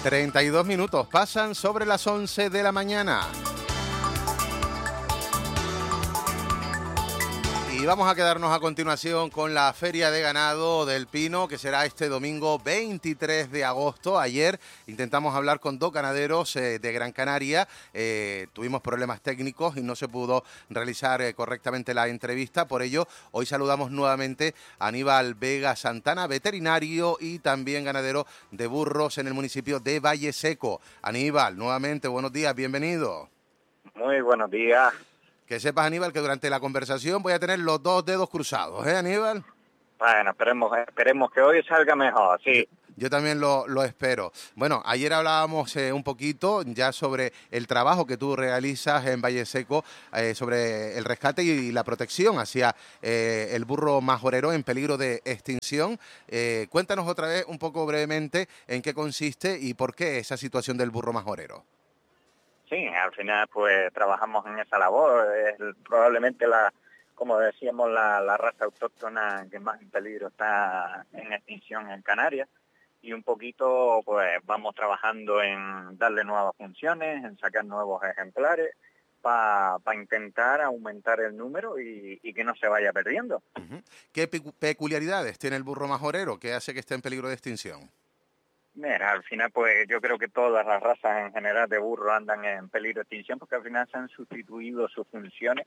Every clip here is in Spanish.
32 minutos pasan sobre las 11 de la mañana. Y vamos a quedarnos a continuación con la Feria de Ganado del Pino, que será este domingo 23 de agosto. Ayer intentamos hablar con dos ganaderos de Gran Canaria. Tuvimos problemas técnicos y no se pudo realizar correctamente la entrevista. Por ello, hoy saludamos nuevamente a Aníbal Vega Santana, veterinario y también ganadero de burros en el municipio de Valle Seco. Aníbal, nuevamente, buenos días, bienvenido. Muy buenos días. Que sepas, Aníbal, que durante la conversación voy a tener los dos dedos cruzados, ¿eh, Aníbal? Bueno, esperemos que hoy salga mejor, sí. Yo también lo espero. Bueno, ayer hablábamos un poquito ya sobre el trabajo que tú realizas en Valle Seco, sobre el rescate y la protección hacia el burro majorero en peligro de extinción. Cuéntanos otra vez un poco brevemente en qué consiste y por qué esa situación del burro majorero. Sí, al final pues trabajamos en esa labor. Es probablemente como decíamos, la raza autóctona que más en peligro está en extinción en Canarias. Y un poquito pues vamos trabajando en darle nuevas funciones, en sacar nuevos ejemplares para intentar aumentar el número y que no se vaya perdiendo. Uh-huh. ¿Qué peculiaridades tiene el burro majorero que hace que esté en peligro de extinción? Mira, al final pues yo creo que todas las razas en general de burro andan en peligro de extinción porque al final se han sustituido sus funciones,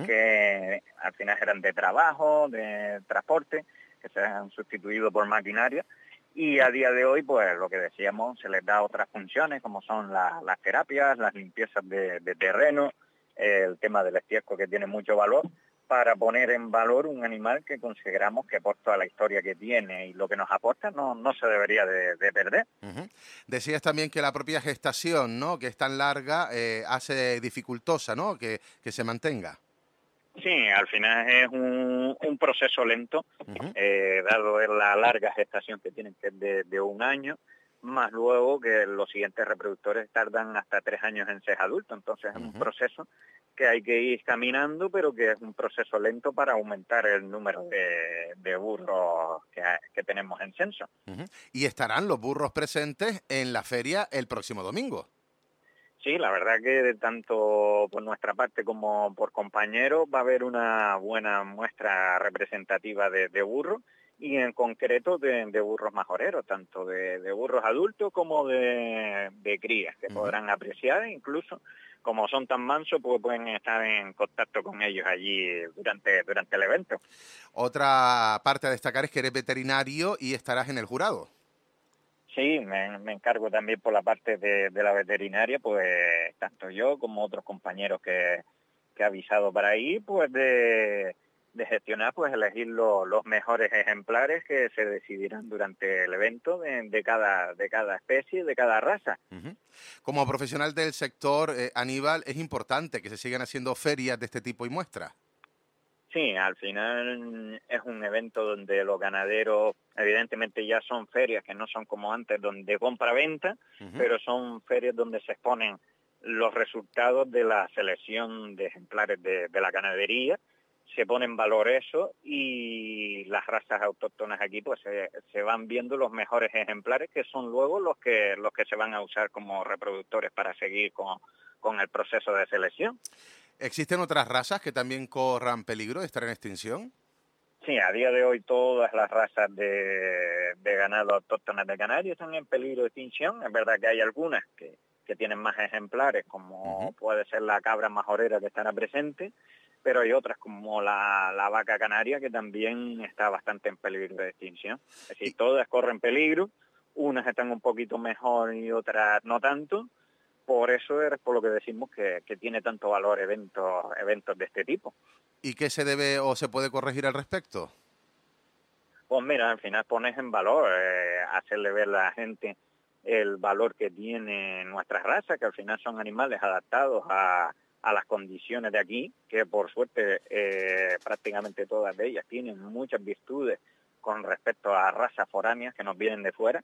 que al final eran de trabajo, de transporte, que se han sustituido por maquinaria, y a día de hoy pues lo que decíamos, se les da otras funciones como son las terapias, las limpiezas de terreno, el tema del estiércol que tiene mucho valor, para poner en valor un animal que consideramos que por toda la historia que tiene y lo que nos aporta no se debería de perder. Uh-huh. Decías también que la propia gestación, ¿no?, que es tan larga, hace dificultosa, ¿no?, que se mantenga. Sí, al final es un proceso lento, dado la larga gestación que tienen, que es de un año, más luego que los siguientes reproductores tardan hasta 3 años en ser adultos. Entonces es un proceso que hay que ir caminando, pero que es un proceso lento para aumentar el número de burros que tenemos en censo. Y estarán los burros presentes en la feria el próximo domingo. Sí, la verdad que tanto por nuestra parte como por compañeros va a haber una buena muestra representativa de burros y en concreto de burros majoreros, tanto de burros adultos como de crías, que podrán apreciar incluso. Como son tan mansos, pues pueden estar en contacto con ellos allí durante el evento. Otra parte a destacar es que eres veterinario y estarás en el jurado. Sí, me encargo también por la parte de la veterinaria, pues tanto yo como otros compañeros que he avisado para ahí, pues de gestionar, pues elegir los mejores ejemplares que se decidirán durante el evento de cada especie, de cada raza. Como profesional del sector, Aníbal, es importante que se sigan haciendo ferias de este tipo y muestras. Sí, al final es un evento donde los ganaderos, evidentemente ya son ferias que no son como antes, donde compra-venta, pero son ferias donde se exponen los resultados de la selección de ejemplares de la ganadería, se pone en valor eso y las razas autóctonas aquí pues se van viendo los mejores ejemplares que son luego los que se van a usar como reproductores para seguir con el proceso de selección. ¿Existen otras razas que también corran peligro de estar en extinción? Sí, a día de hoy todas las razas de ganado autóctonas de Canarias están en peligro de extinción. Es verdad que hay algunas que tienen más ejemplares, como puede ser la cabra majorera que estará presente, pero hay otras como la vaca canaria que también está bastante en peligro de extinción. Es decir, todas corren peligro, unas están un poquito mejor y otras no tanto. Por eso es por lo que decimos que tiene tanto valor eventos de este tipo. ¿Y qué se debe o se puede corregir al respecto? Pues mira, al final pones en valor, hacerle ver a la gente el valor que tiene nuestra raza, que al final son animales adaptados a las condiciones de aquí, que por suerte prácticamente todas de ellas tienen muchas virtudes con respecto a razas foráneas que nos vienen de fuera,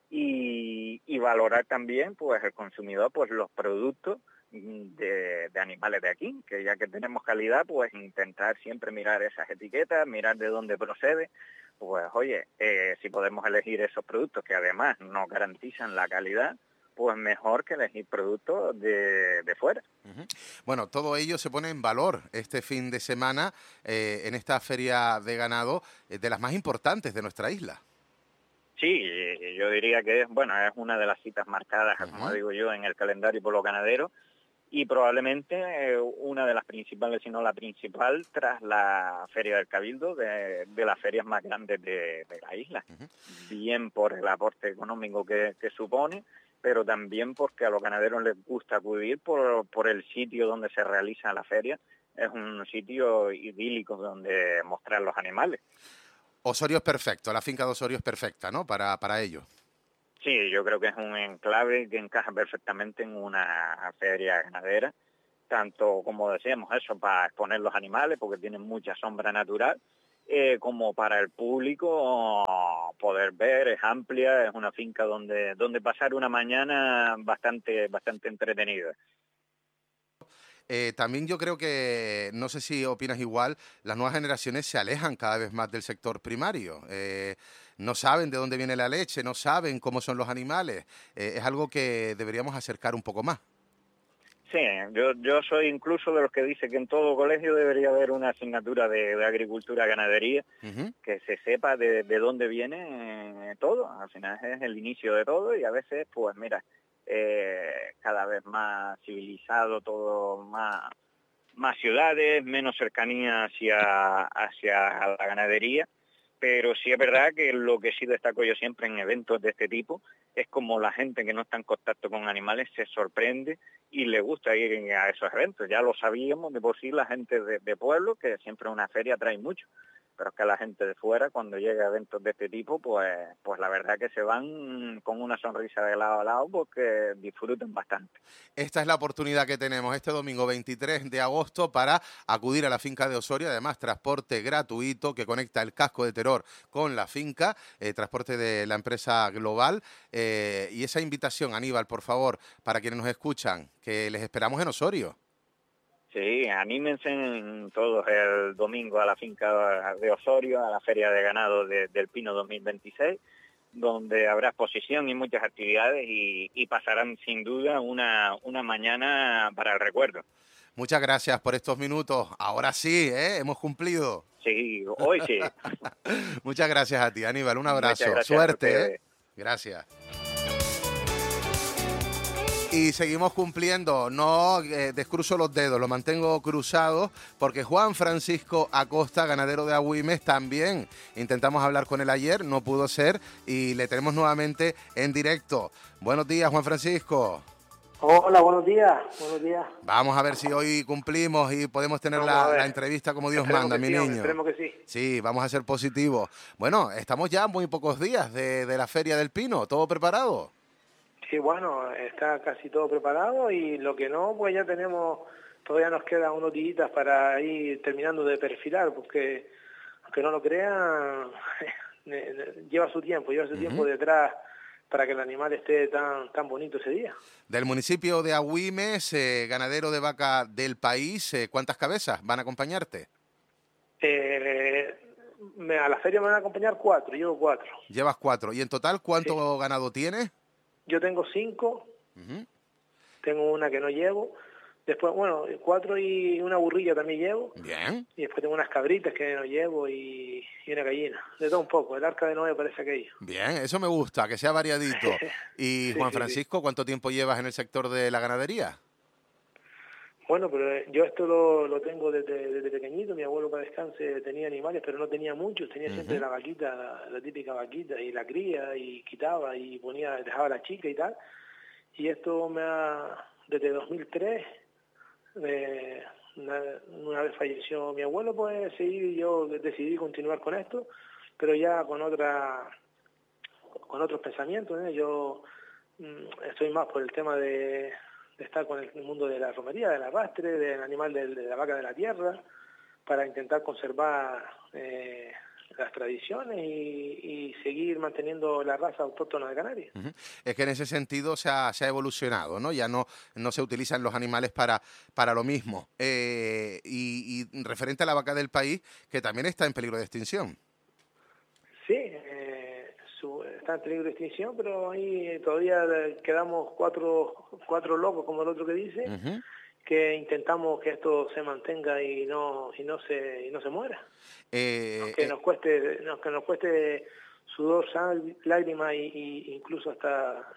y valorar también pues el consumidor pues los productos de animales de aquí, que ya que tenemos calidad, pues intentar siempre mirar esas etiquetas, mirar de dónde procede, pues oye, si podemos elegir esos productos que además nos garantizan la calidad, pues mejor que elegir productos de fuera. Bueno, todo ello se pone en valor este fin de semana en esta feria de ganado de las más importantes de nuestra isla. Sí, yo diría que es una de las citas marcadas, como digo yo, en el calendario por los ganaderos, y probablemente una de las principales, si no la principal, tras la Feria del Cabildo, de las ferias más grandes de la isla. Bien por el aporte económico que supone, pero también porque a los ganaderos les gusta acudir por el sitio donde se realiza la feria. Es un sitio idílico donde mostrar los animales. Osorio es perfecto, la finca de Osorio es perfecta, ¿no? Para ello. Sí, yo creo que es un enclave que encaja perfectamente en una feria ganadera, tanto como decíamos eso, para exponer los animales, porque tienen mucha sombra natural, como para el público poder ver, es amplia, es una finca donde pasar una mañana bastante entretenida. También yo creo que, no sé si opinas igual, las nuevas generaciones se alejan cada vez más del sector primario. No saben de dónde viene la leche, no saben cómo son los animales. Es algo que deberíamos acercar un poco más. Sí, yo soy incluso de los que dice que en todo colegio debería haber una asignatura de agricultura ganadería, que se sepa de dónde viene todo. Al final es el inicio de todo y a veces, pues mira, cada vez más civilizado, todo más ciudades, menos cercanía hacia la ganadería, pero sí es verdad que lo que sí destaco yo siempre en eventos de este tipo es como la gente que no está en contacto con animales se sorprende y le gusta ir a esos eventos. Ya lo sabíamos de por sí la gente de pueblo, que siempre una feria trae mucho, pero es que la gente de fuera, cuando llega a eventos de este tipo, pues la verdad que se van con una sonrisa de lado a lado porque disfrutan bastante. Esta es la oportunidad que tenemos este domingo 23 de agosto para acudir a la finca de Osorio. Además, transporte gratuito que conecta el casco de Teror con la finca, transporte de la empresa Global. Y esa invitación, Aníbal, por favor, para quienes nos escuchan, que les esperamos en Osorio. Sí, anímense todos el domingo a la finca de Osorio, a la Feria de Ganado del Pino 2026, donde habrá exposición y muchas actividades y pasarán sin duda una mañana para el recuerdo. Muchas gracias por estos minutos. Ahora sí, hemos cumplido. Sí, hoy sí. Muchas gracias a ti, Aníbal. Un abrazo. Muchas gracias a Suerte, ustedes. Gracias. Y seguimos cumpliendo, no descruzo los dedos, lo mantengo cruzado, porque Juan Francisco Acosta, ganadero de Agüimes, también intentamos hablar con él ayer, no pudo ser, y le tenemos nuevamente en directo. Buenos días, Juan Francisco. Hola, buenos días, buenos días. Vamos a ver si hoy cumplimos y podemos tener la entrevista como Dios manda, mi niño. Esperemos que sí. Sí, vamos a ser positivos. Bueno, estamos ya muy pocos días de la Feria del Pino, ¿todo preparado? Sí, bueno, está casi todo preparado y lo que no, pues ya tenemos, todavía nos quedan unos días para ir terminando de perfilar, porque aunque no lo crean, lleva su tiempo detrás para que el animal esté tan bonito ese día. Del municipio de Agüimes, ganadero de vaca del país, ¿cuántas cabezas van a acompañarte? A la feria me van a acompañar 4, llevo 4. Llevas 4. ¿Y en total cuánto ganado tienes? Yo tengo 5, tengo una que no llevo, después, 4 y una burrilla también llevo. Bien. Y después tengo unas cabritas que no llevo y una gallina, de todo un poco, el arca de Noé parece aquello. Bien, eso me gusta, que sea variadito. Y Sí, Juan Francisco, ¿cuánto tiempo llevas en el sector de la ganadería? Bueno, pero yo esto lo tengo desde pequeñito. Mi abuelo, para descanse, tenía animales, pero no tenía muchos. Tenía siempre la vaquita, la típica vaquita, y la cría, y quitaba, y dejaba a la chica y tal. Y esto desde 2003, una vez falleció mi abuelo, pues yo decidí continuar con esto, pero ya con otros pensamientos, ¿eh? Yo estoy más por el tema de estar con el mundo de la romería, del arrastre, del animal de la vaca de la tierra, para intentar conservar las tradiciones y seguir manteniendo la raza autóctona de Canarias. Es que en ese sentido se ha evolucionado, ¿no? Ya no se utilizan los animales para lo mismo. Y referente a la vaca del país, que también está en peligro de extinción. Sí, está en peligro de extinción, pero ahí todavía quedamos cuatro locos, como el otro que dice, que intentamos que esto se mantenga y no se muera. Aunque nos cueste sudor, lágrimas y incluso hasta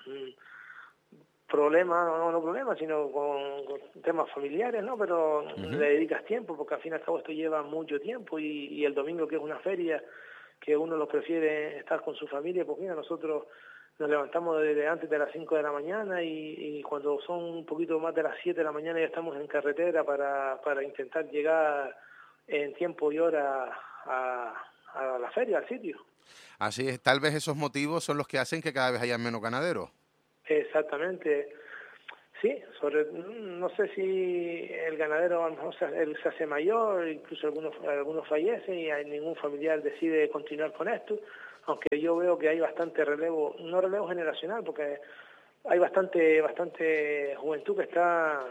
problemas, no problemas, sino con temas familiares, ¿no? Pero le dedicas tiempo, porque al fin y al cabo esto lleva mucho tiempo y el domingo, que es una feria, que uno lo prefiere estar con su familia, pues mira, nosotros nos levantamos desde antes de las 5 de la mañana y cuando son un poquito más de las 7 de la mañana ya estamos en carretera para intentar llegar en tiempo y hora a la feria, al sitio. Así es, tal vez esos motivos son los que hacen que cada vez haya menos ganaderos. Exactamente. Sí, no sé si el ganadero a lo mejor se hace mayor, incluso algunos fallecen y ningún familiar decide continuar con esto, aunque yo veo que hay bastante relevo, no relevo generacional, porque hay bastante juventud que está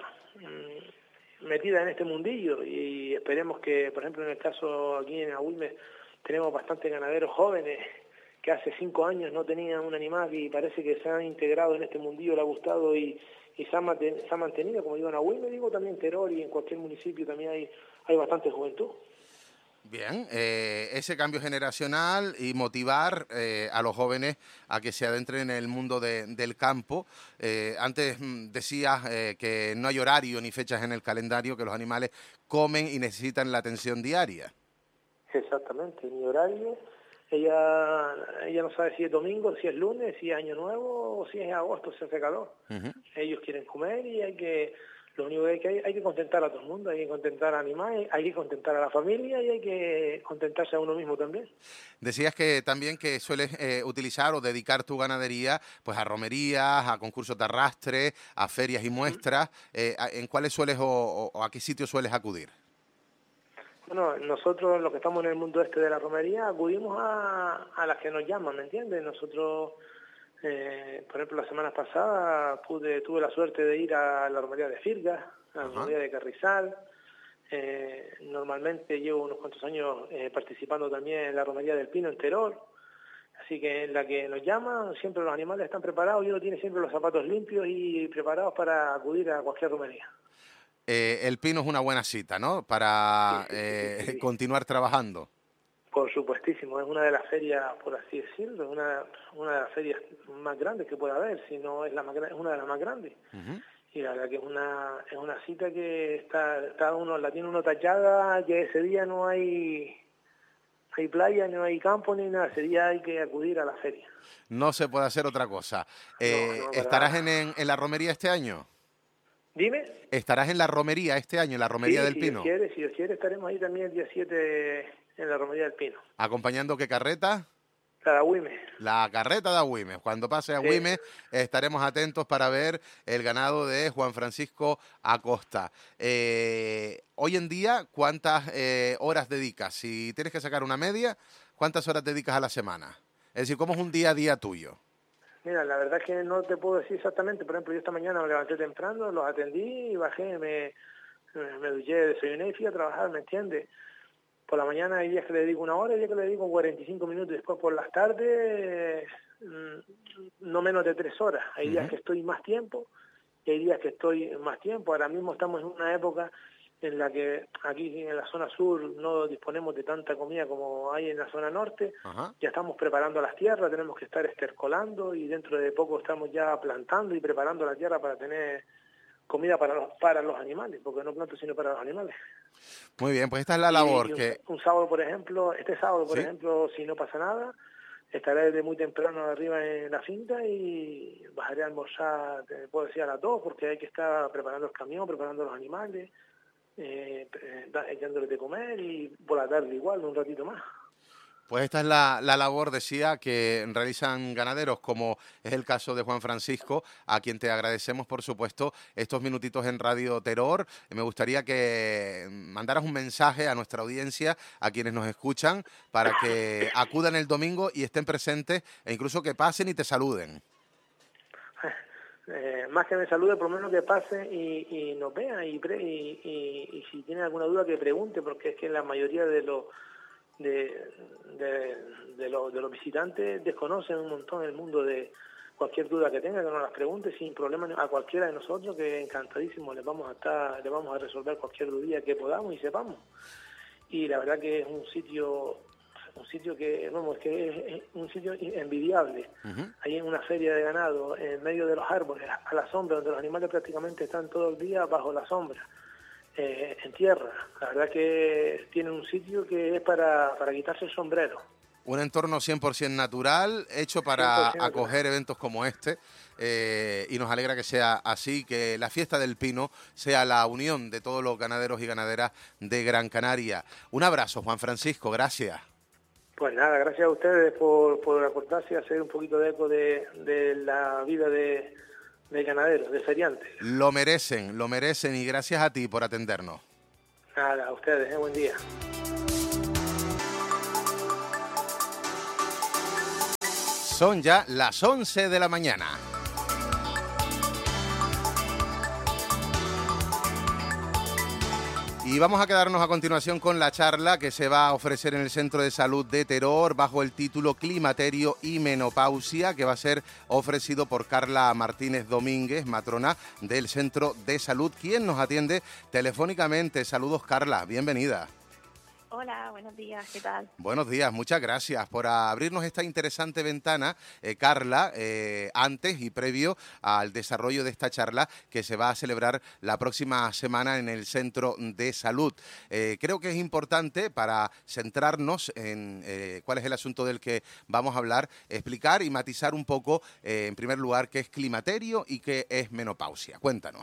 metida en este mundillo y esperemos que, por ejemplo, en el caso aquí en Agüime, tenemos bastantes ganaderos jóvenes que hace 5 años no tenían un animal y parece que se han integrado en este mundillo, le ha gustado y se ha mantenido, como digo, en Agüime, digo también en Teror y en cualquier municipio también hay bastante juventud. Bien, ese cambio generacional y motivar a los jóvenes a que se adentren en el mundo del campo. Antes decías que no hay horario ni fechas en el calendario, que los animales comen y necesitan la atención diaria. Exactamente, ni horario. Ella no sabe si es domingo, si es lunes, si es año nuevo o si es agosto, si hace calor. Ellos quieren comer y lo único que hay que contentar a todo el mundo, hay que contentar a animales, hay que contentar a la familia y hay que contentarse a uno mismo también. Decías que también que sueles utilizar o dedicar tu ganadería pues a romerías, a concursos de arrastre, a ferias y muestras. ¿En cuáles sueles o a qué sitios sueles acudir? Bueno, nosotros los que estamos en el mundo de la romería acudimos a las que nos llaman, ¿me entiendes? Nosotros, por ejemplo, la semana pasada tuve la suerte de ir a la romería de Firgas, a la romería de Carrizal. Normalmente llevo unos cuantos años participando también en la romería del Pino en Teror. Así que en la que nos llaman, siempre los animales están preparados y uno tiene siempre los zapatos limpios y preparados para acudir a cualquier romería. El Pino es una buena cita, ¿no? Para Sí. continuar trabajando. Por supuestísimo, es una de las ferias, por así decirlo, es una de las ferias más grandes que puede haber, si no es es una de las más grandes. Y la verdad que es una cita que la tiene uno tachada, que ese día no hay playa, no hay campo ni nada, ese día hay que acudir a la feria. No se puede hacer otra cosa. No, ¿Estarás en la romería este año? Dime. ¿Estarás en la romería este año, en la romería del Pino? Si Dios quiere, estaremos ahí también el día 7 en la romería del Pino. ¿Acompañando qué carreta? La de Agüime. La carreta de Agüime. Cuando pase a Agüime estaremos atentos para ver el ganado de Juan Francisco Acosta. Hoy en día, ¿cuántas horas dedicas? Si tienes que sacar una media, ¿cuántas horas dedicas a la semana? Es decir, ¿cómo es un día a día tuyo? Mira, la verdad es que no te puedo decir exactamente. Por ejemplo, yo esta mañana me levanté temprano, los atendí y bajé, me duché, desayuné y fui a trabajar, ¿me entiendes? Por la mañana hay días que le dedico 1 hora, hay días que le dedico 45 minutos. Después por las tardes, no menos de 3 horas. Hay días que estoy más tiempo y hay días que estoy más tiempo. Ahora mismo estamos en una época en la que aquí en la zona sur no disponemos de tanta comida como hay en la zona norte. Ya estamos preparando las tierras, tenemos que estar estercolando y dentro de poco estamos ya plantando y preparando la tierra para tener comida para los animales, porque no planto sino para los animales. Muy bien, pues esta es la labor que... Un sábado, por ejemplo, ejemplo, si no pasa nada, estaré desde muy temprano arriba en la finca y bajaré a almorzar, te puedo decir, a las 2, porque hay que estar preparando el camión, preparando los animales, echándoles de comer y por la tarde igual, un ratito más. Pues esta es la labor, decía, que realizan ganaderos, como es el caso de Juan Francisco, a quien te agradecemos, por supuesto, estos minutitos en Radio Teror. Me gustaría que mandaras un mensaje a nuestra audiencia, a quienes nos escuchan, para que acudan el domingo y estén presentes e incluso que pasen y te saluden. Más que me salude, por lo menos que pase y nos vea y si tiene alguna duda que pregunte, porque es que la mayoría de los de, de los visitantes desconocen un montón el mundo de cualquier duda que tenga, que nos las pregunte sin problema a cualquiera de nosotros, que encantadísimo le vamos a resolver cualquier dudilla que podamos y sepamos. Y la verdad que es un sitio que, vamos, que es un sitio envidiable. Ahí en una feria de ganado, en medio de los árboles, a la sombra, donde los animales prácticamente están todo el día bajo la sombra, en tierra. La verdad que tienen un sitio que es para quitarse el sombrero. Un entorno 100% natural, hecho para acoger eventos como este, y nos alegra que sea así, que la fiesta del Pino sea la unión de todos los ganaderos y ganaderas de Gran Canaria. Un abrazo, Juan Francisco, gracias. Pues nada, gracias a ustedes por acordarse y hacer un poquito de eco de la vida de ganaderos, de feriantes. Lo merecen y gracias a ti por atendernos. Nada, a ustedes, buen día. Son ya las 11 de la mañana. Y vamos a quedarnos a continuación con la charla que se va a ofrecer en el Centro de Salud de Teror bajo el título Climaterio y Menopausia, que va a ser ofrecido por Carla Martínez Domínguez, matrona del Centro de Salud, quien nos atiende telefónicamente. Saludos, Carla, bienvenida. Hola, buenos días, ¿qué tal? Buenos días, muchas gracias por abrirnos esta interesante ventana, Carla, antes y previo al desarrollo de esta charla que se va a celebrar la próxima semana en el Centro de Salud. Creo que es importante, para centrarnos en cuál es el asunto del que vamos a hablar, explicar y matizar un poco, en primer lugar, qué es climaterio y qué es menopausia. Cuéntanos.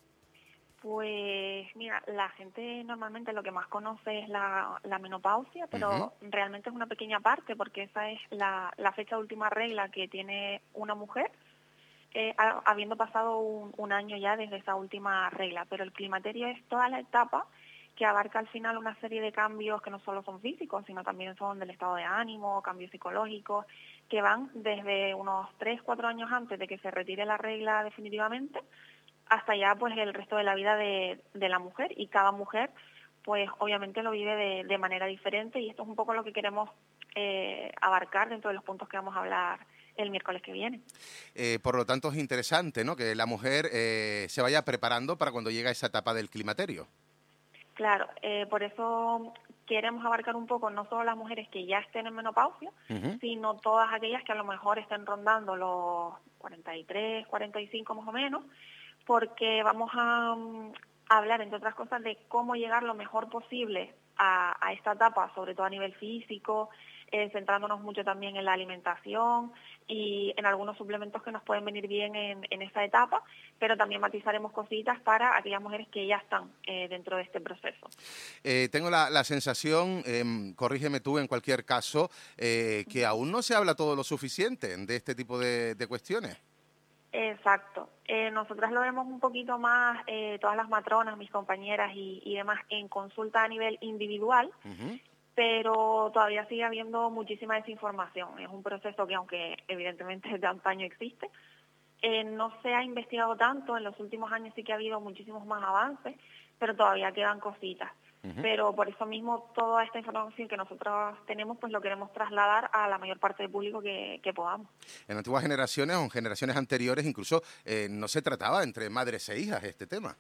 Pues mira, la gente normalmente lo que más conoce es la menopausia, pero realmente es una pequeña parte, porque esa es la fecha de última regla que tiene una mujer, habiendo pasado un año ya desde esa última regla. Pero el climaterio es toda la etapa que abarca al final una serie de cambios que no solo son físicos, sino también son del estado de ánimo, cambios psicológicos, que van desde unos 3-4 años antes de que se retire la regla definitivamente, hasta ya pues el resto de la vida de la mujer, y cada mujer pues obviamente lo vive de manera diferente, y esto es un poco lo que queremos abarcar dentro de los puntos que vamos a hablar el miércoles que viene. Por lo tanto es interesante, ¿no?, que la mujer se vaya preparando para cuando llega esa etapa del climaterio. Claro, por eso queremos abarcar un poco no solo las mujeres que ya estén en menopausia, sino todas aquellas que a lo mejor estén rondando los 43, 45 más o menos, porque vamos a hablar, entre otras cosas, de cómo llegar lo mejor posible a esta etapa, sobre todo a nivel físico, centrándonos mucho también en la alimentación y en algunos suplementos que nos pueden venir bien en esa etapa, pero también matizaremos cositas para aquellas mujeres que ya están dentro de este proceso. Tengo la sensación, corrígeme tú en cualquier caso, que aún no se habla todo lo suficiente de este tipo de cuestiones. Exacto. Nosotras lo vemos un poquito más, todas las matronas, mis compañeras y demás, en consulta a nivel individual, pero todavía sigue habiendo muchísima desinformación. Es un proceso que, aunque evidentemente de antaño existe, no se ha investigado tanto. En los últimos años sí que ha habido muchísimos más avances, pero todavía quedan cositas. Pero por eso mismo toda esta información que nosotros tenemos, pues lo queremos trasladar a la mayor parte del público que podamos. En antiguas generaciones o en generaciones anteriores incluso no se trataba entre madres e hijas este tema.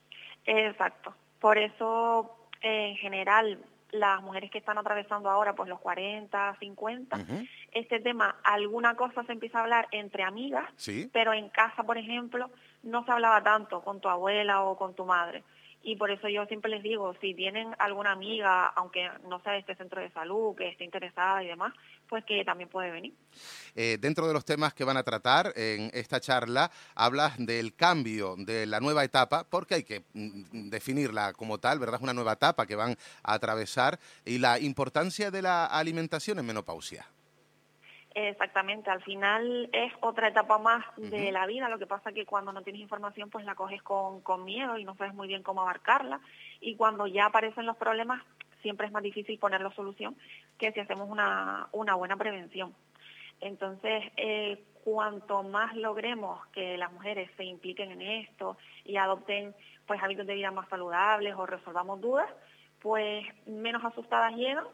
Exacto. Por eso, en general, las mujeres que están atravesando ahora pues los 40, 50, este tema, alguna cosa se empieza a hablar entre amigas, ¿Sí? Pero en casa, por ejemplo, no se hablaba tanto con tu abuela o con tu madre. Y por eso yo siempre les digo, si tienen alguna amiga, aunque no sea de este centro de salud, que esté interesada y demás, pues que también puede venir. Dentro de los temas que van a tratar en esta charla, hablas del cambio, de la nueva etapa, porque hay que definirla como tal, ¿verdad? Es una nueva etapa que van a atravesar, y la importancia de la alimentación en menopausia. Exactamente, al final es otra etapa más de la vida. Lo que pasa es que cuando no tienes información pues la coges con miedo y no sabes muy bien cómo abarcarla, y cuando ya aparecen los problemas siempre es más difícil ponerle solución que si hacemos una buena prevención. Entonces, cuanto más logremos que las mujeres se impliquen en esto y adopten pues hábitos de vida más saludables o resolvamos dudas, pues menos asustadas llegan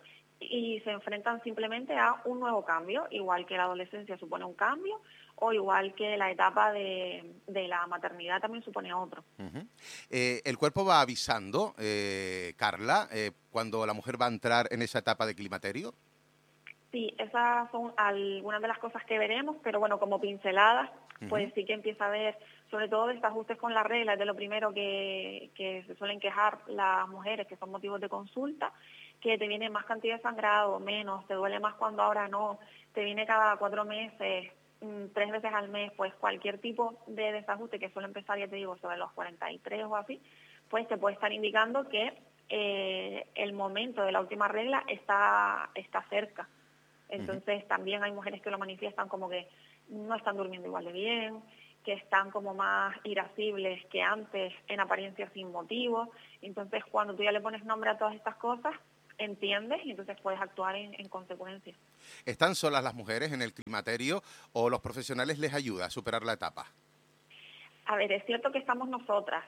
y se enfrentan simplemente a un nuevo cambio, igual que la adolescencia supone un cambio o igual que la etapa de la maternidad también supone otro. El cuerpo va avisando, Carla, cuando la mujer va a entrar en esa etapa de climaterio. Sí, esas son algunas de las cosas que veremos, pero bueno, como pinceladas, pues sí que empieza a haber, sobre todo desajustes con la regla, es de lo primero que se suelen quejar las mujeres, que son motivos de consulta, que te viene más cantidad de sangrado, menos, te duele más cuando ahora no, te viene cada 4 meses, 3 veces al mes, pues cualquier tipo de desajuste que suele empezar, ya te digo, sobre los 43 o así, pues te puede estar indicando que el momento de la última regla está cerca. Entonces también hay mujeres que lo manifiestan como que no están durmiendo igual de bien, que están como más irascibles que antes, en apariencia sin motivo. Entonces cuando tú ya le pones nombre a todas estas cosas, entiendes y entonces puedes actuar en consecuencia. ¿Están solas las mujeres en el climaterio o los profesionales les ayudan a superar la etapa? A ver, es cierto que estamos nosotras,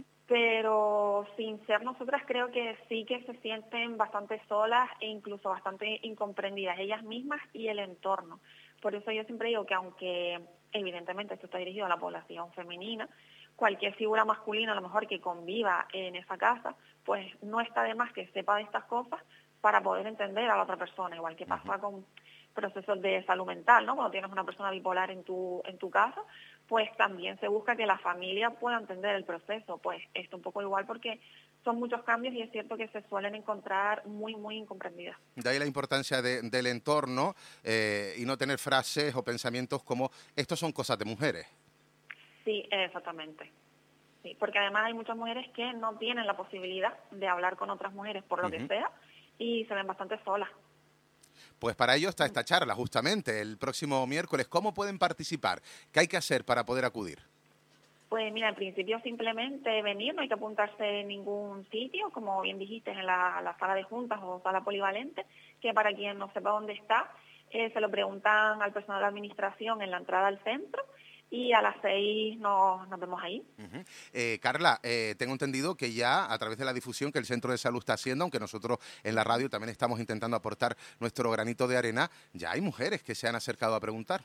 pero sin ser nosotras creo que sí que se sienten bastante solas e incluso bastante incomprendidas ellas mismas y el entorno. Por eso yo siempre digo que aunque evidentemente esto está dirigido a la población femenina, cualquier figura masculina a lo mejor que conviva en esa casa, pues no está de más que sepa de estas cosas para poder entender a la otra persona, igual que pasa con procesos de salud mental, ¿no? Cuando tienes una persona bipolar en tu casa, pues también se busca que la familia pueda entender el proceso. Pues esto un poco igual porque son muchos cambios y es cierto que se suelen encontrar muy, muy incomprendidas. De ahí la importancia del entorno y no tener frases o pensamientos como «estos son cosas de mujeres». Sí, exactamente. Sí, porque además hay muchas mujeres que no tienen la posibilidad de hablar con otras mujeres por lo que sea y se ven bastante solas. Pues para ello está esta charla, justamente, el próximo miércoles. ¿Cómo pueden participar? ¿Qué hay que hacer para poder acudir? Pues mira, en principio simplemente venir, no hay que apuntarse en ningún sitio, como bien dijiste, en la sala de juntas o sala polivalente, que para quien no sepa dónde está, se lo preguntan al personal de administración en la entrada al centro y a las 6 nos vemos ahí. Carla, tengo entendido que ya a través de la difusión que el Centro de Salud está haciendo, aunque nosotros en la radio también estamos intentando aportar nuestro granito de arena, ya hay mujeres que se han acercado a preguntar.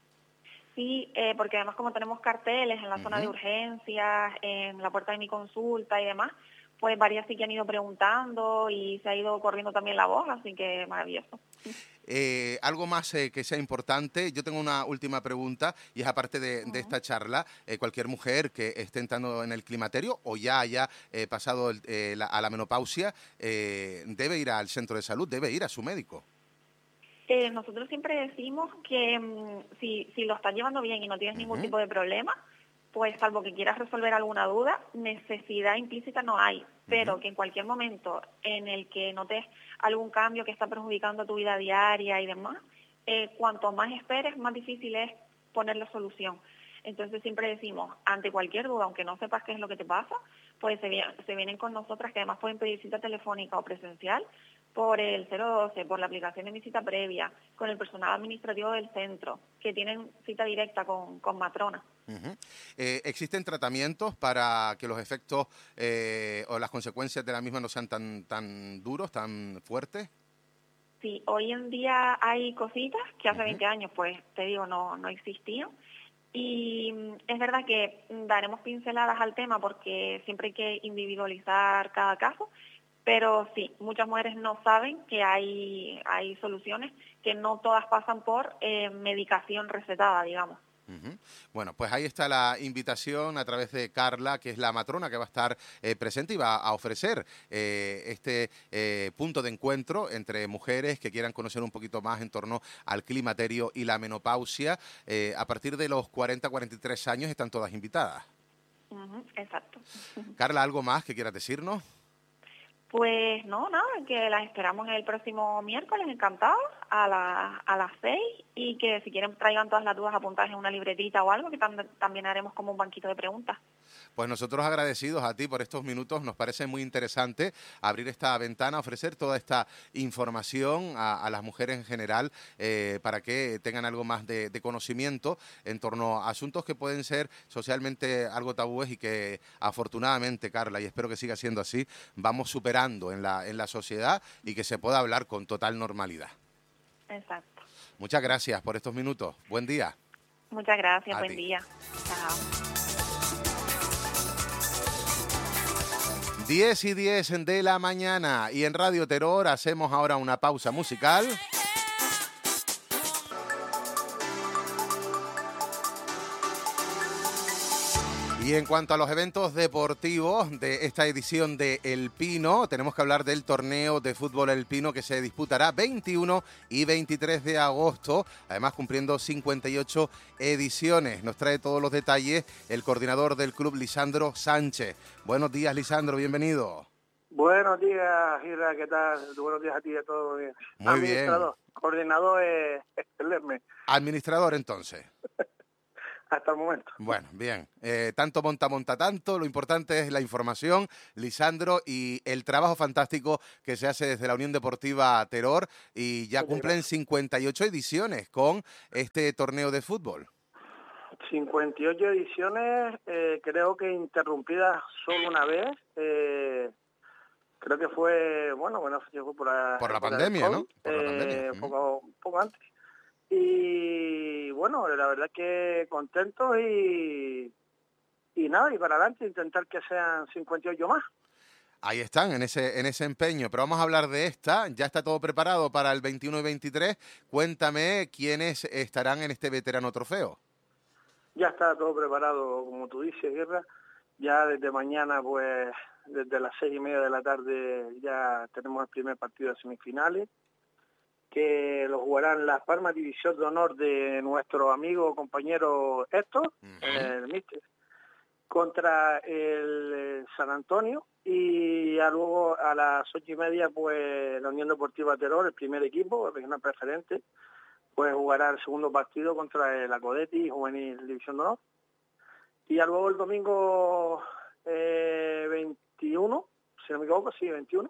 Sí, porque además como tenemos carteles en la zona de urgencias, en la puerta de mi consulta y demás, pues varias sí que han ido preguntando y se ha ido corriendo también la voz, así que maravilloso. Algo más que sea importante, yo tengo una última pregunta y es aparte de esta charla, cualquier mujer que esté entrando en el climaterio o ya haya pasado a la menopausia, debe ir al centro de salud, debe ir a su médico. Nosotros siempre decimos que si lo estás llevando bien y no tienes ningún tipo de problema, pues salvo que quieras resolver alguna duda, necesidad implícita no hay, pero que en cualquier momento en el que notes algún cambio que está perjudicando tu vida diaria y demás, cuanto más esperes, más difícil es ponerle solución. Entonces siempre decimos, ante cualquier duda, aunque no sepas qué es lo que te pasa, pues se vienen con nosotras, que además pueden pedir cita telefónica o presencial, por el 012, por la aplicación de mi cita previa, con el personal administrativo del centro, que tienen cita directa con matrona. ¿Existen tratamientos para que los efectos o las consecuencias de la misma no sean tan duros, tan fuertes? Sí, hoy en día hay cositas que hace 20 años, pues te digo, no existían. Y es verdad que daremos pinceladas al tema porque siempre hay que individualizar cada caso, pero sí, muchas mujeres no saben que hay soluciones que no todas pasan por medicación recetada, digamos. Bueno, pues ahí está la invitación a través de Carla, que es la matrona que va a estar presente y va a ofrecer este punto de encuentro entre mujeres que quieran conocer un poquito más en torno al climaterio y la menopausia. A partir de los 40-43 años están todas invitadas. Exacto. Carla, ¿algo más que quieras decirnos? Pues no, nada, que las esperamos el próximo miércoles, encantados, a las 6, y que si quieren traigan todas las dudas apuntadas en una libretita o algo, que también haremos como un banquito de preguntas. Pues nosotros agradecidos a ti por estos minutos, nos parece muy interesante abrir esta ventana, ofrecer toda esta información a las mujeres en general para que tengan algo más de conocimiento en torno a asuntos que pueden ser socialmente algo tabúes y que afortunadamente, Carla, y espero que siga siendo así, vamos superando calando en la sociedad y que se pueda hablar con total normalidad. Exacto. Muchas gracias por estos minutos. Buen día. Muchas gracias, A buen ti. día. Chao. 10:10 de la mañana y en Radio Terror hacemos ahora una pausa musical. Y en cuanto a los eventos deportivos de esta edición de El Pino, tenemos que hablar del torneo de fútbol El Pino que se disputará 21 y 23 de agosto, además cumpliendo 58 ediciones. Nos trae todos los detalles el coordinador del club, Lisandro Sánchez. Buenos días, Lisandro, bienvenido. Buenos días, Ira, ¿qué tal? Buenos días a ti y a todos. Muy bien. Administrador, coordinador es Lerme, Administrador, entonces. hasta el momento. Bueno, bien. Tanto monta tanto. Lo importante es la información, Lisandro, y el trabajo fantástico que se hace desde la Unión Deportiva Terror. Y ya cumplen 58 ediciones con este torneo de fútbol. 58 ediciones, creo que interrumpidas solo una vez. Creo que fue, bueno, fue por la pandemia, ¿no? Por la pandemia. Poco antes. Y bueno, la verdad que contentos y nada, y para adelante intentar que sean 58 más. Ahí están, en ese empeño. Pero vamos a hablar de esta. Ya está todo preparado para el 21 y 23. Cuéntame quiénes estarán en este veterano trofeo. Ya está todo preparado, como tú dices, Guerra. Ya desde mañana, pues, desde las 6:30 de la tarde ya tenemos el primer partido de semifinales, que lo jugarán Las Palmas, División de Honor de nuestro amigo, compañero Héctor, el míster, contra el San Antonio, y ya luego a las 8:30, pues, la Unión Deportiva Terror, el primer equipo, el regional preferente, pues jugará el segundo partido contra el Acodeti, Juvenil División de Honor. Y ya luego el domingo 21, si no me equivoco, sí, 21,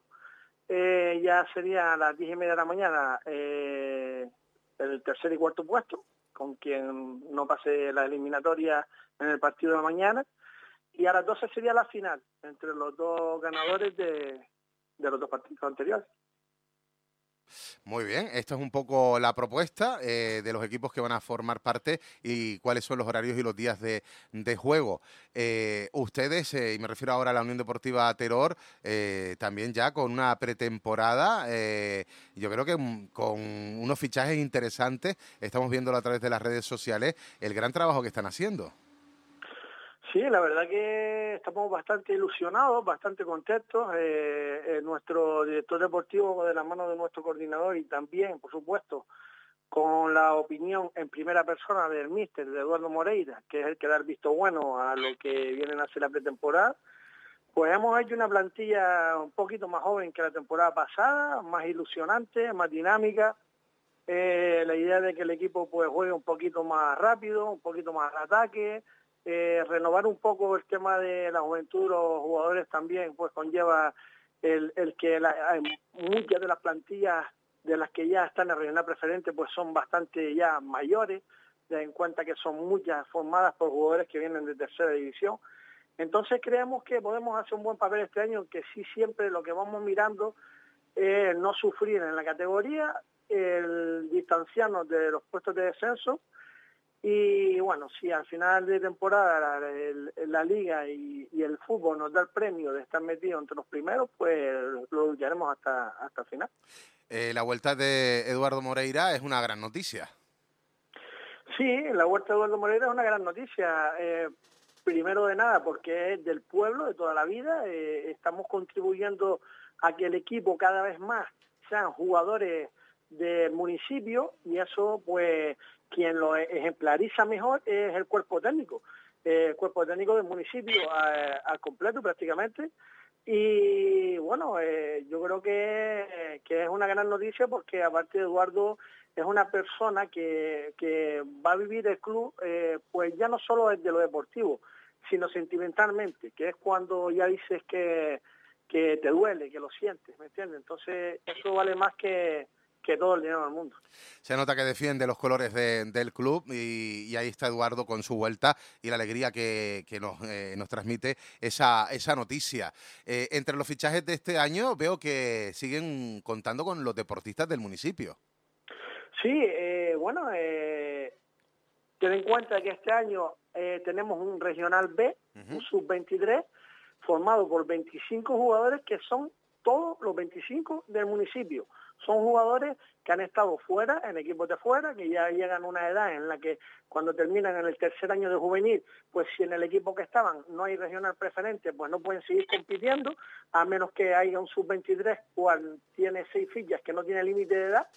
ya sería a las 10:30 de la mañana el tercer y cuarto puesto, con quien no pase la eliminatoria en el partido de la mañana, y a las 12 sería la final, entre los dos ganadores de los dos partidos anteriores. Muy bien, esto es un poco la propuesta de los equipos que van a formar parte y cuáles son los horarios y los días de juego. Ustedes, y me refiero ahora a la Unión Deportiva Terror, también ya con una pretemporada, yo creo que con unos fichajes interesantes, estamos viéndolo a través de las redes sociales, el gran trabajo que están haciendo. Sí, la verdad que estamos bastante ilusionados, bastante contentos. Nuestro director deportivo, de la mano de nuestro coordinador, y también, por supuesto, con la opinión en primera persona del míster, de Eduardo Moreira, que es el que da el visto bueno a lo que vienen a hacer la pretemporada, pues hemos hecho una plantilla un poquito más joven que la temporada pasada, más ilusionante, más dinámica. La idea de que el equipo pues juegue un poquito más rápido, un poquito más al ataque. Renovar un poco el tema de la juventud, los jugadores también, pues conlleva el que muchas de las plantillas de las que ya están en el regional preferente pues son bastante ya mayores, ten en cuenta que son muchas formadas por jugadores que vienen de tercera división. Entonces creemos que podemos hacer un buen papel este año, que sí, siempre lo que vamos mirando es no sufrir en la categoría, el distanciarnos de los puestos de descenso. Y bueno, si al final de temporada la liga y el fútbol nos da el premio de estar metidos entre los primeros, pues lo lucharemos hasta el final. La vuelta de Eduardo Moreira es una gran noticia. Sí, la vuelta de Eduardo Moreira es una gran noticia. Primero de nada, porque es del pueblo de toda la vida. Estamos contribuyendo a que el equipo cada vez más sean jugadores del municipio, y eso pues quien lo ejemplariza mejor es el cuerpo técnico del municipio al completo prácticamente. Y bueno, yo creo que es una gran noticia, porque aparte Eduardo es una persona que va a vivir el club pues ya no solo desde lo deportivo, sino sentimentalmente, que es cuando ya dices que te duele, que lo sientes, ¿me entiendes? Entonces eso vale más que que todo el dinero del mundo. Se nota que defiende los colores del club y ahí está Eduardo con su vuelta y la alegría que nos transmite esa noticia. Entre los fichajes de este año veo que siguen contando con los deportistas del municipio. Sí, bueno, ten en cuenta que este año tenemos un regional B, un sub-23, formado por 25 jugadores que son todos los 25 del municipio. Son jugadores que han estado fuera, en equipos de fuera, que ya llegan a una edad en la que cuando terminan en el tercer año de juvenil, pues si en el equipo que estaban no hay regional preferente, pues no pueden seguir compitiendo, a menos que haya un sub-23 cual tiene 6 fichas que no tiene límite de edad.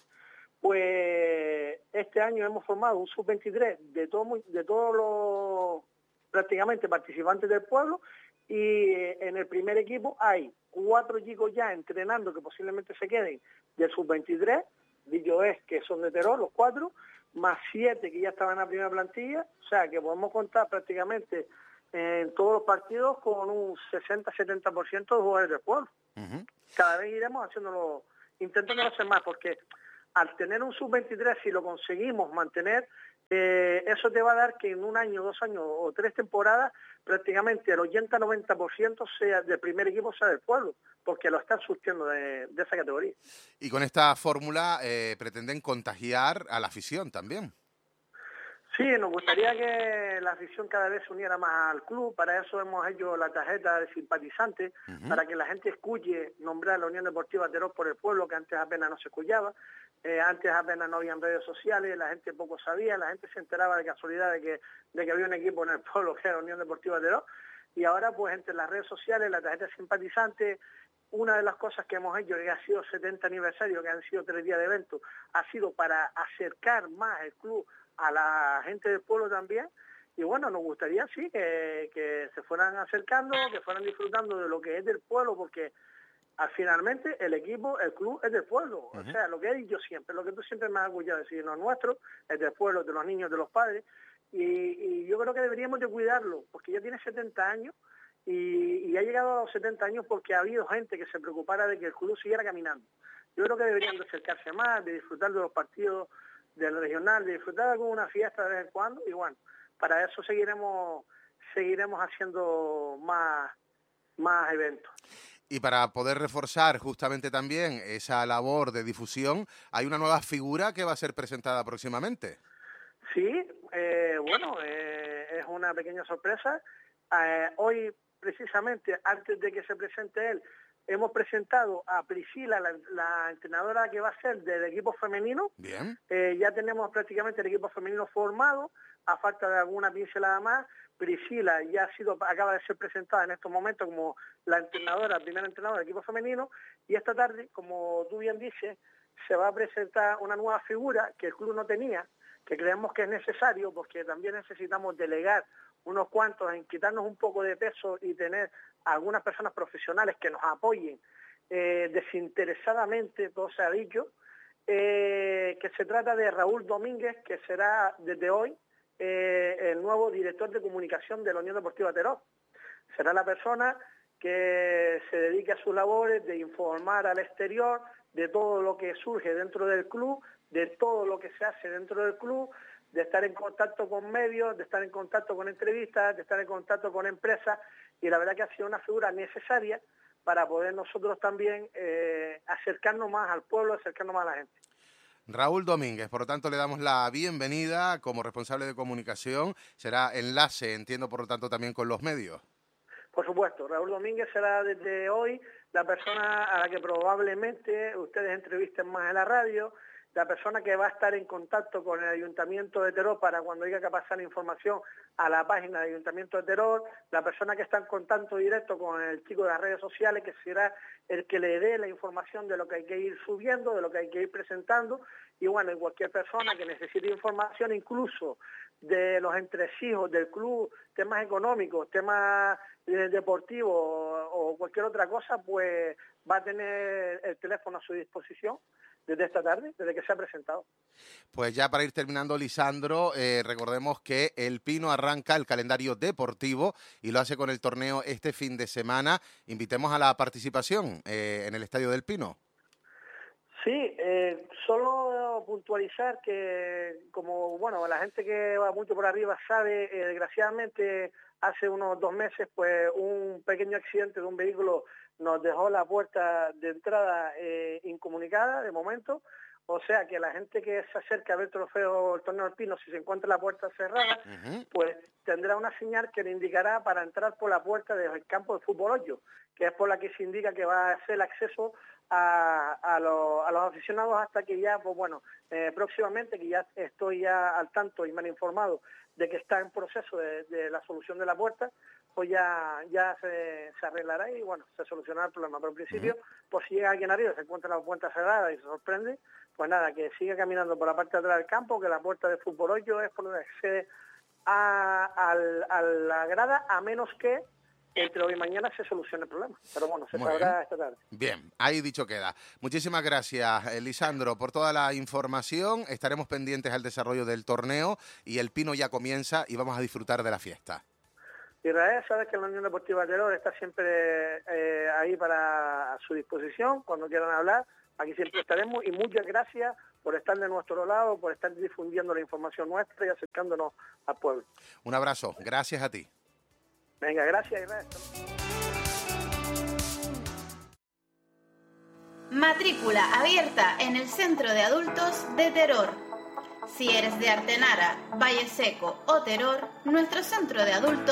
Pues este año hemos formado un sub-23 de todos los prácticamente participantes del pueblo, y en el primer equipo hay 4 chicos ya entrenando que posiblemente se queden del sub-23, dicho es que son de Teror los 4, más 7 que ya estaban en la primera plantilla, o sea que podemos contar prácticamente en todos los partidos con un 60-70% de jugadores del pueblo. Cada vez iremos haciéndolo, intentándolo hacer más, porque al tener un sub-23, si lo conseguimos mantener, eso te va a dar que en un año, 2 años o 3 temporadas, prácticamente el 80-90% sea del primer equipo, sea del pueblo, porque lo están surtiendo de esa categoría. Y con esta fórmula pretenden contagiar a la afición también. Sí, nos gustaría que la afición cada vez se uniera más al club. Para eso hemos hecho la tarjeta de simpatizantes, para que la gente escuche nombrar a la Unión Deportiva Teror por el pueblo, que antes apenas no se escuchaba. Antes apenas no habían redes sociales, la gente poco sabía, la gente se enteraba de casualidad de que había un equipo en el pueblo que era Unión Deportiva Teror. Y ahora, pues, entre las redes sociales, la tarjeta de simpatizantes, una de las cosas que hemos hecho, que ha sido 70 aniversario, que han sido 3 días de evento, ha sido para acercar más el club a la gente del pueblo también. Y bueno, nos gustaría, sí, que se fueran acercando, que fueran disfrutando de lo que es del pueblo, porque finalmente el equipo, el club es del pueblo. O sea, lo que he dicho siempre, lo que tú siempre me has escuchado decir, lo nuestro es del pueblo, de los niños, de los padres, y yo creo que deberíamos de cuidarlo, porque ya tiene 70 años y ha llegado a los 70 años porque ha habido gente que se preocupara de que el club siguiera caminando. Yo creo que deberían de acercarse más, de disfrutar de los partidos del regional, de disfrutar de alguna fiesta de vez en cuando, y bueno, para eso seguiremos haciendo más eventos. Y para poder reforzar justamente también esa labor de difusión, hay una nueva figura que va a ser presentada próximamente. Sí, bueno, es una pequeña sorpresa. Hoy, precisamente, antes de que se presente él, hemos presentado a Priscila, la entrenadora que va a ser del equipo femenino. Bien. Ya tenemos prácticamente el equipo femenino formado, a falta de alguna pincelada más. Priscila ya acaba de ser presentada en estos momentos como la primera entrenadora del equipo femenino, y esta tarde, como tú bien dices, se va a presentar una nueva figura que el club no tenía, que creemos que es necesario, porque también necesitamos delegar unos cuantos en quitarnos un poco de peso y tener algunas personas profesionales que nos apoyen desinteresadamente, todo se ha dicho, que se trata de Raúl Domínguez, que será desde hoy el nuevo director de comunicación de la Unión Deportiva Teror. Será la persona que se dedique a sus labores de informar al exterior de todo lo que surge dentro del club, de todo lo que se hace dentro del club, de estar en contacto con medios, de estar en contacto con entrevistas, de estar en contacto con empresas, y la verdad que ha sido una figura necesaria para poder nosotros también acercarnos más al pueblo, acercarnos más a la gente. Raúl Domínguez, por lo tanto le damos la bienvenida como responsable de comunicación, será enlace, entiendo, por lo tanto también con los medios. Por supuesto, Raúl Domínguez será desde hoy la persona a la que probablemente ustedes entrevisten más en la radio, la persona que va a estar en contacto con el Ayuntamiento de Teror para cuando haya que pasar información a la página del Ayuntamiento de Teror, la persona que está en contacto directo con el chico de las redes sociales, que será el que le dé la información de lo que hay que ir subiendo, de lo que hay que ir presentando, y bueno, y cualquier persona que necesite información, incluso de los entresijos del club, temas económicos, temas deportivos o cualquier otra cosa, pues va a tener el teléfono a su disposición desde esta tarde, desde que se ha presentado. Pues ya para ir terminando, Lisandro, recordemos que el Pino arranca el calendario deportivo y lo hace con el torneo este fin de semana. Invitemos a la participación en el Estadio del Pino. Sí, solo puntualizar que, como bueno, la gente que va mucho por arriba sabe, desgraciadamente hace unos 2 meses, pues un pequeño accidente de un vehículo nos dejó la puerta de entrada incomunicada de momento. O sea que la gente que se acerca a ver el torneo del Pino, si se encuentra la puerta cerrada, pues tendrá una señal que le indicará para entrar por la puerta del campo de fútbol 8, que es por la que se indica que va a ser el acceso a los aficionados hasta que ya, pues bueno, próximamente, que ya estoy ya al tanto y me han informado de que está en proceso de la solución de la puerta, pues ya se arreglará y bueno, se solucionará el problema. Pero en principio, pues si llega alguien arriba, se encuentra la puerta cerrada y se sorprende, pues nada, que siga caminando por la parte de atrás del campo, que la puerta de fútbol 8 es por donde accede a la grada, a menos que entre hoy y mañana se solucione el problema. Pero bueno, se sabrá esta tarde. Bien, ahí dicho queda. Muchísimas gracias, Lisandro, por toda la información. Estaremos pendientes al desarrollo del torneo y el Pino ya comienza y vamos a disfrutar de la fiesta. Israel, sabes que la Unión Deportiva Terror está siempre ahí a su disposición, cuando quieran hablar. Aquí siempre estaremos y muchas gracias por estar de nuestro lado, por estar difundiendo la información nuestra y acercándonos al pueblo. Un abrazo, gracias a ti. Venga, gracias, Israel. Matrícula abierta en el Centro de Adultos de Teror. Si eres de Artenara, Valle Seco o Teror, nuestro centro de adultos